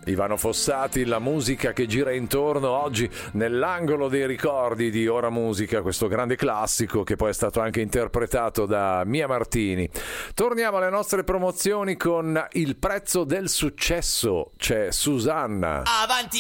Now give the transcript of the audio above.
Ivano Fossati, la musica che gira intorno oggi nell'angolo dei ricordi di Ora Musica, questo grande classico che poi è stato anche interpretato da Mia Martini. Torniamo alle nostre promozioni con il prezzo del successo. C'è Susanna. Avanti!